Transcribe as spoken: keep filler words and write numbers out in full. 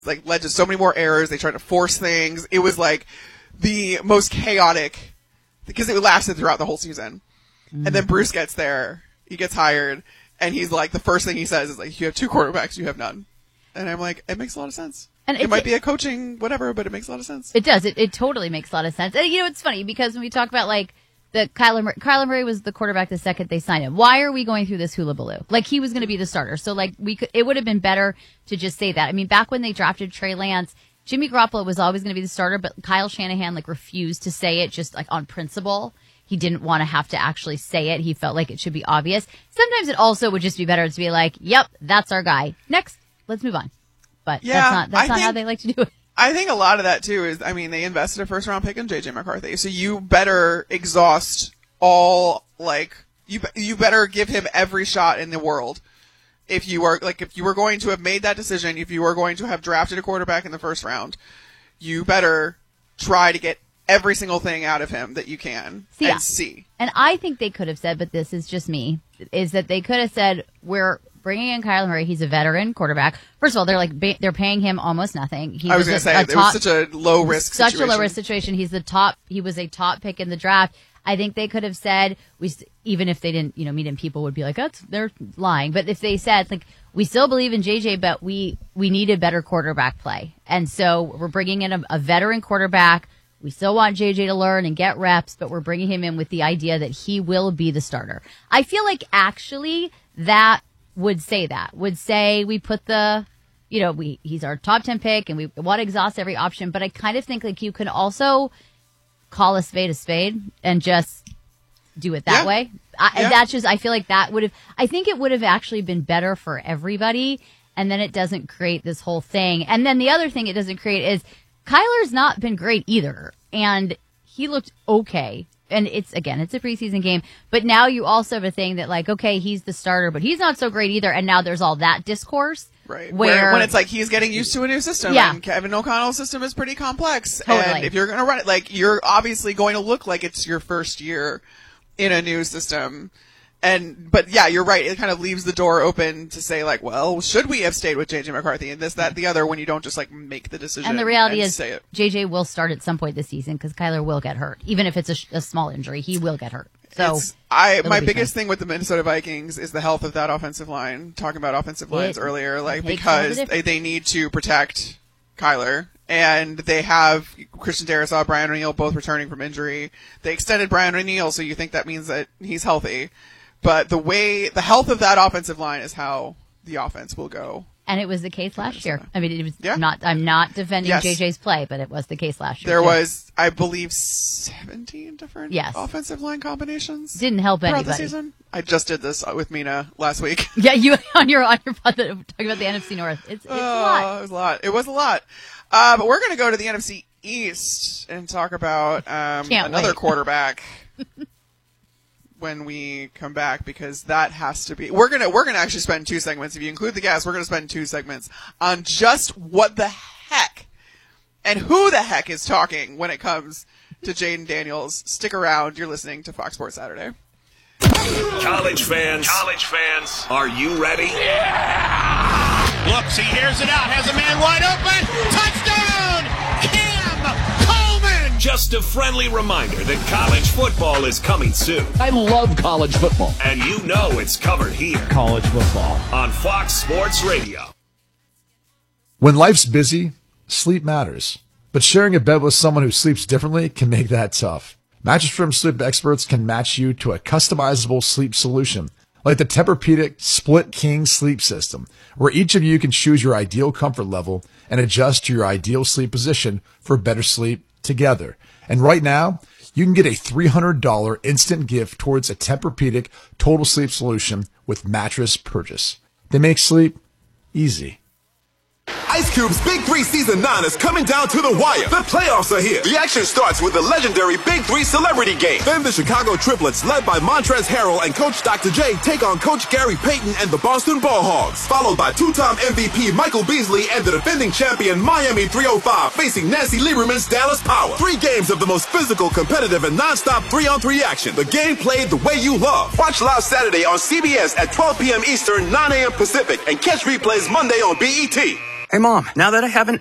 like led to so many more errors. They tried to force things. It was like the most chaotic because it lasted throughout the whole season. Mm. And then Bruce gets there. He gets hired. And he's like, the first thing he says is like, you have two quarterbacks, you have none. And I'm like, it makes a lot of sense. And it might be a coaching whatever, but it makes a lot of sense. It does. It, it totally makes a lot of sense. And, you know, it's funny because when we talk about like the Kyler Murray, Kyler Murray was the quarterback the second they signed him. Why are we going through this hullabaloo? Like he was going to be the starter. So like we could, it would have been better to just say that. I mean, back when they drafted Trey Lance, Jimmy Garoppolo was always going to be the starter, but Kyle Shanahan like refused to say it just like on principle. He didn't want to have to actually say it. He felt like it should be obvious. Sometimes it also would just be better to be like, yep, that's our guy. Next, let's move on. But yeah, that's not, that's not think, how they like to do it. I think a lot of that, too, is, I mean, they invested a first-round pick in J J McCarthy. So you better exhaust all, like, you you better give him every shot in the world. If you are, like, if you were going to have made that decision, if you were going to have drafted a quarterback in the first round, you better try to get every single thing out of him that you can see, and yeah. see. And I think they could have said, but this is just me, is that they could have said, we're bringing in Kyler Murray. He's a veteran quarterback. First of all, they're like ba- they're paying him almost nothing. He I was, was going to say, top, it was such a low risk such situation. a low risk situation. He's the top. He was a top pick in the draft. I think they could have said, we even if they didn't, you know, meet him, people would be like, "That's they're lying." But if they said, like, we still believe in J J, but we we need a better quarterback play, and so we're bringing in a, a veteran quarterback. We still want J J to learn and get reps, but we're bringing him in with the idea that he will be the starter. I feel like actually that would say that, would say we put the, you know, we he's our top ten pick and we want to exhaust every option. But I kind of think like you can also call a spade a spade and just do it that yeah. way. I, yeah. That's just, I feel like that would have, I think it would have actually been better for everybody. And then it doesn't create this whole thing. And then the other thing it doesn't create is, Kyler's not been great either, and he looked okay. And it's, again, it's a preseason game, but now you also have a thing that, like, okay, he's the starter, but he's not so great either, and now there's all that discourse. Right. Where, where when it's like he's getting used to a new system, yeah. and Kevin O'Connell's system is pretty complex. Totally. And if you're going to run it, like, you're obviously going to look like it's your first year in a new system. And, but yeah, you're right. It kind of leaves the door open to say like, well, should we have stayed with J J McCarthy and this, that, the other when you don't just like make the decision. And the reality and is say it. J J will start at some point this season because Kyler will get hurt. Even if it's a, sh- a small injury, he will get hurt. So it's, I, my be biggest fine. thing with the Minnesota Vikings is the health of that offensive line. Talking about offensive lines it, earlier, like, it because they, they need to protect Kyler. And they have Christian Darrisaw, Brian O'Neill both returning from injury. They extended Brian O'Neill, so you think that means that he's healthy. But the way, the health of that offensive line is how the offense will go. And it was the case last year. I mean, it was yeah. not, I'm not defending yes. J J's play, but it was the case last year. There too. was, I believe, seventeen different yes. offensive line combinations. Didn't help anybody. The season. I just did this with Mina last week. Yeah, you on your, on your pod talking about the N F C North. It's, it's uh, a lot. It was a lot. It was a lot. Uh, but we're going to go to the N F C East and talk about um, another wait. quarterback. When we come back, because that has to be, we're gonna we're gonna actually spend two segments. If you include the guests, we're gonna spend two segments on just what the heck and who the heck is talking when it comes to Jayden Daniels. Stick around. You're listening to Fox Sports Saturday. College fans, college fans, are you ready? Yeah! Looks, he hears it out, has a man wide open. Touchdown! Cam Coleman! Just a friendly reminder that college football is coming soon. I love college football. And you know it's covered here. College football. On Fox Sports Radio. When life's busy, sleep matters. But sharing a bed with someone who sleeps differently can make that tough. Mattress Firm sleep experts can match you to a customizable sleep solution, like the Tempur-Pedic Split King Sleep System, where each of you can choose your ideal comfort level and adjust to your ideal sleep position for better sleep together. And right now, you can get a three hundred dollars instant gift towards a Tempur-Pedic total sleep solution with mattress purchase. They make sleep easy. Ice Cube's Big Three Season nine is coming down to the wire. The playoffs are here. The action starts with the legendary Big Three Celebrity Game. Then the Chicago Triplets, led by Montrezl Harrell and Coach Doctor J, take on Coach Gary Payton and the Boston Ball Hogs. Followed by two-time M V P Michael Beasley and the defending champion Miami three oh five facing Nancy Lieberman's Dallas Power. Three games of the most physical, competitive, and non-stop three-on-three action. The game played the way you love. Watch live Saturday on C B S at twelve p.m. Eastern, nine a.m. Pacific, and catch replays Monday on B E T. Hey, Mom, now that I have an